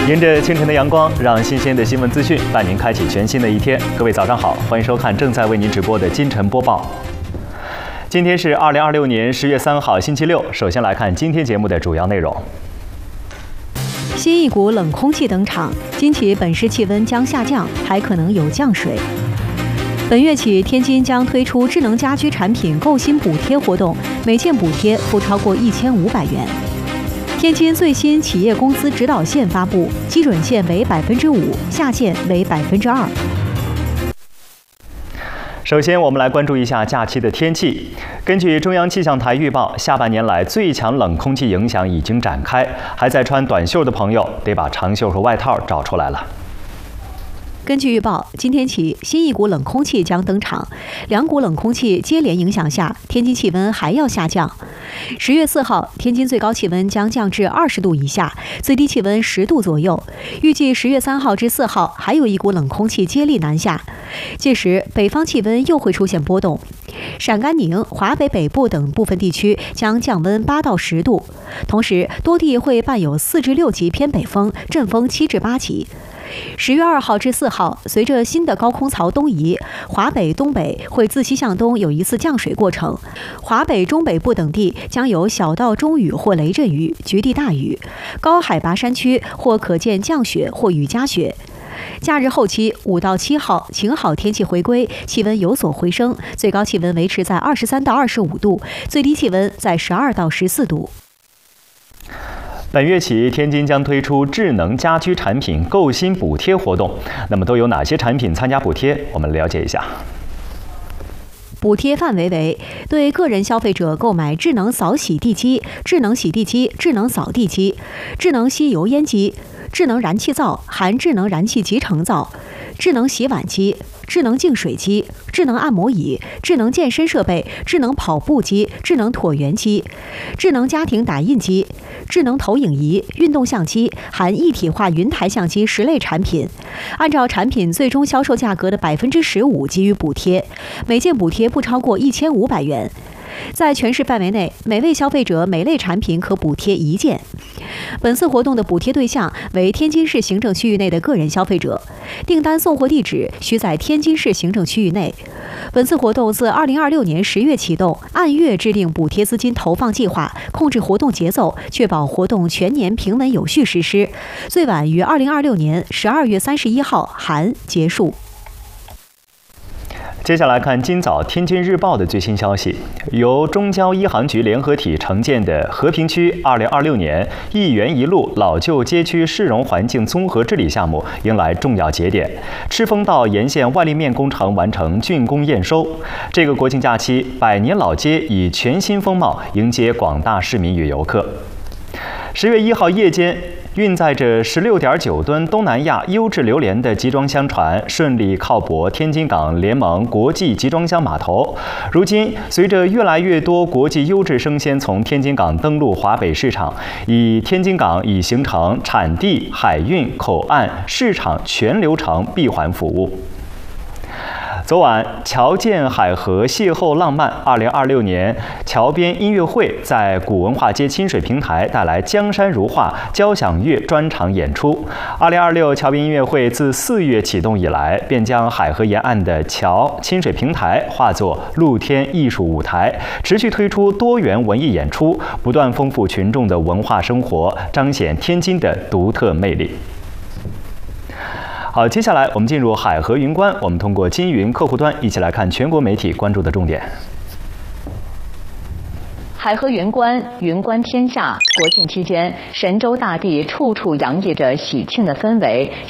迎着清晨的阳光，让新鲜的新闻资讯伴您开启全新的一天。各位早上好，欢迎收看正在为您直播的今晨播报。今天是2026年10月3号，星期六。首先来看今天节目的主要内容。 新一股冷空气登场，今起本市气温将下降，还可能有降水。本月起，天津将推出智能家居产品购新补贴活动，每件补贴不超过1500元。天津最新企业工资指导线发布，基准线为5%，下限为2%。 首先，我们来关注一下假期的天气。根据中央气象台预报，下半年来最强冷空气影响已经展开，还在穿短袖的朋友得把长袖和外套找出来了。 根据预报，今天起新一股冷空气将登场，两股冷空气接连影响下，天津气温还要下降。10月4号，天津最高气温将降至20度以下，最低气温10度左右。预计10月3号至4号还有一股冷空气接力南下，届时北方气温又会出现波动。陕甘宁、华北北部等部分地区将降温8到10度，同时多地会伴有4至6级偏北风，阵风7至8级。10月2号至4号，随着新的高空槽东移，华北、东北会自西向东有一次降水过程，华北、中北部等地将有小到中雨或雷阵雨，局地大雨，高海拔山区或可见降雪或雨夹雪。假日后期5到7号，晴好天气回归，气温有所回升，最高气温维持在23到25度，最低气温在12到14度。 本月起，天津将推出智能家居产品购新补贴活动。那么都有哪些产品参加补贴？我们了解一下。 补贴范围为对个人消费者购买智能扫洗地机、智能洗地机、智能扫地机、智能吸油烟机、智能燃气灶含智能燃气集成灶、智能洗碗机、智能净水机、智能按摩椅、智能健身设备、智能跑步机、智能椭圆机、智能家庭打印机、智能投影仪、运动相机含一体化云台相机10类产品，按照产品最终销售价格的15%给予补贴，每件补贴不超过1500元。在全市范围内，每位消费者每类产品可补贴1件。本次活动的补贴对象为天津市行政区域内的个人消费者，订单送货地址需在天津市行政区域内。本次活动自2026年10月启动，按月制定补贴资金投放计划，控制活动节奏，确保活动全年平稳有序实施，最晚于2026年12月31号含结束。 接下来看今早《天津日报》的最新消息，由中交一航局联合体承建的和平区2026年一园一路老旧街区市容环境综合治理项目迎来重要节点，赤峰道沿线外立面工程完成竣工验收。这个国庆假期，百年老街以全新风貌迎接广大市民与游客。10月1号夜间，运载着16.9吨东南亚优质榴莲的集装箱船顺利靠泊天津港联盟国际集装箱码头。如今，随着越来越多国际优质生鲜从天津港登陆华北市场，天津港已形成产地、海运、口岸、市场全流程闭环服务。昨晚，侨建海河邂逅浪漫2026年侨边音乐会在古文化街亲水平台带来江山如画交响乐专场演出。2026侨边音乐会自4月启动以来，便将海河沿岸的侨亲水平台化作露天艺术舞台，持续推出多元文艺演出，不断丰富群众的文化生活，彰显天津的独特魅力。好，接下来我们进入海河云观，我们通过金云客户端一起来看全国媒体关注的重点。 海河云观，云观天下。国庆期间，神州大地处处洋溢着喜庆的氛围。